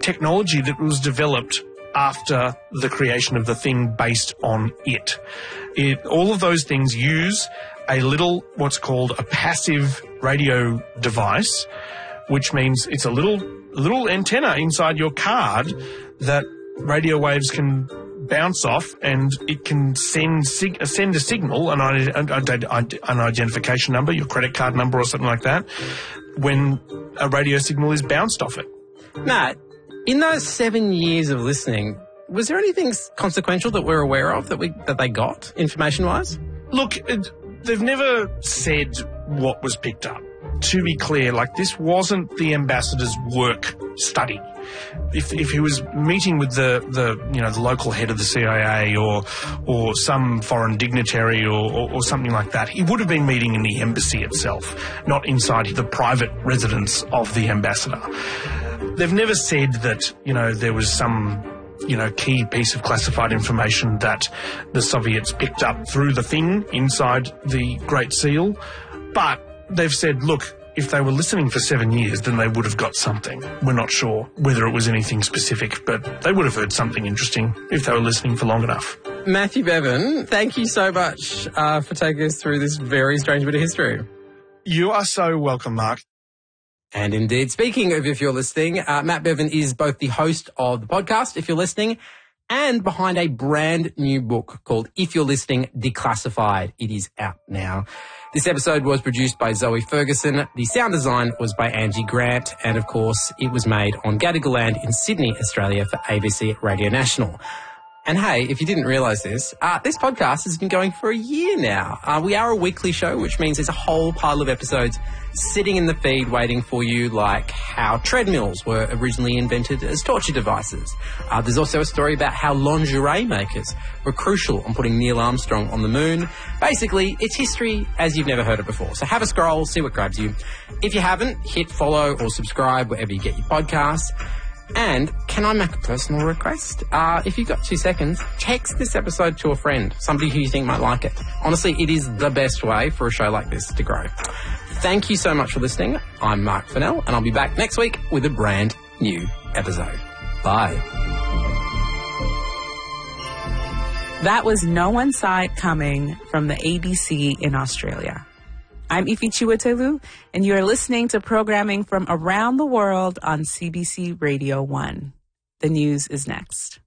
technology that was developed after the creation of the thing based on it. All of those things use a little, what's called a passive radio device, which means it's a little antenna inside your card that radio waves can bounce off, and it can send a signal, an identification number, your credit card number or something like that, when a radio signal is bounced off it. Matt, in those 7 years of listening, was there anything consequential that we're aware of that they got, information-wise? Look, they've never said what was picked up. To be clear, this wasn't the ambassador's work study. If he was meeting with the local head of the CIA or some foreign dignitary or something like that, he would have been meeting in the embassy itself, not inside the private residence of the ambassador. They've never said that, there was some, key piece of classified information that the Soviets picked up through the thing inside the Great Seal. But they've said, look, if they were listening for 7 years, then they would have got something. We're not sure whether it was anything specific, but they would have heard something interesting if they were listening for long enough. Matthew Bevan, thank you so much for taking us through this very strange bit of history. You are so welcome, Mark. And indeed, speaking of If You're Listening, Matt Bevan is both the host of the podcast, If You're Listening, and behind a brand new book called If You're Listening, Declassified. It is out now. This episode was produced by Zoe Ferguson. The sound design was by Angie Grant. And, of course, it was made on Gadigal land in Sydney, Australia for ABC Radio National. And hey, if you didn't realise this podcast has been going for a year now. We are a weekly show, which means there's a whole pile of episodes sitting in the feed waiting for you, like how treadmills were originally invented as torture devices. There's also a story about how lingerie makers were crucial on putting Neil Armstrong on the moon. Basically, it's history as you've never heard it before. So have a scroll, see what grabs you. If you haven't, hit follow or subscribe wherever you get your podcasts. And can I make a personal request? If you've got 2 seconds, text this episode to a friend, somebody who you think might like it. Honestly, it is the best way for a show like this to grow. Thank you so much for listening. I'm Mark Fennell, and I'll be back next week with a brand new episode. Bye. That was No One Saw It Coming from the ABC in Australia. I'm Ifi Chiwetelu, and you are listening to programming from around the world on CBC Radio 1. The news is next.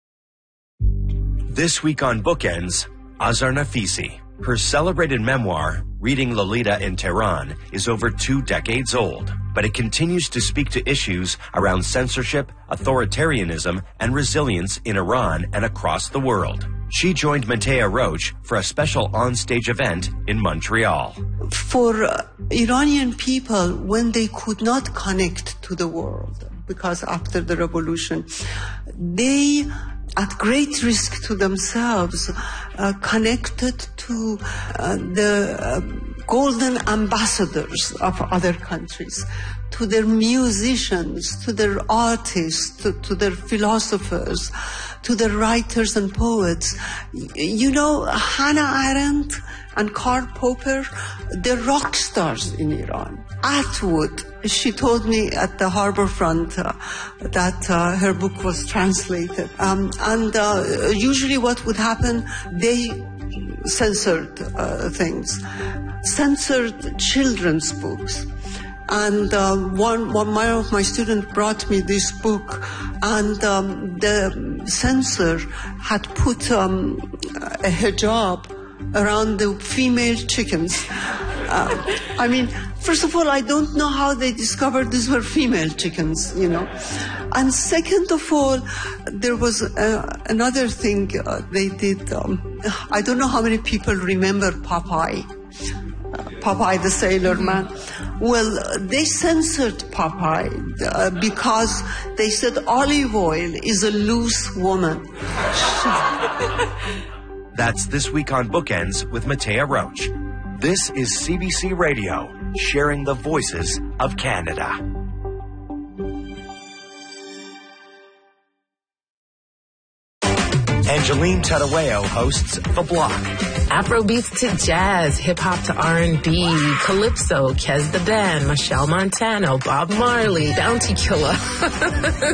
This week on Bookends, Azar Nafisi. Her celebrated memoir, Reading Lolita in Tehran, is over 2 decades old, but it continues to speak to issues around censorship, authoritarianism, and resilience in Iran and across the world. She joined Matea Roach for a special onstage event in Montreal. For Iranian people, when they could not connect to the world, because after the revolution, they, at great risk to themselves, connected to the golden ambassadors of other countries, to their musicians, to their artists, to their philosophers, to their writers and poets. You know, Hannah Arendt and Karl Popper, they're rock stars in Iran. Atwood, she told me at the harbor front that her book was translated. Usually what would happen, they censored things, censored children's books. And one of my students brought me this book, and the censor had put a hijab around the female chickens. I mean, first of all, I don't know how they discovered these were female chickens, you know. And second of all, there was another thing they did. I don't know how many people remember Popeye. Popeye the Sailor Man. Well, they censored Popeye because they said olive oil is a loose woman. That's This Week on Bookends with Matea Roach. This is CBC Radio, sharing the voices of Canada. Angeline Tadaweo hosts The Block. Afrobeats to jazz, hip-hop to R&B, calypso, Kez the Band, Michelle Montano, Bob Marley, Bounty Killer.